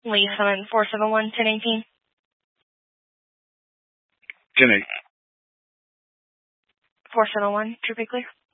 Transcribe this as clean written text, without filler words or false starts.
Lee Summon 471-1018. 10-8. 471, True Be Clear.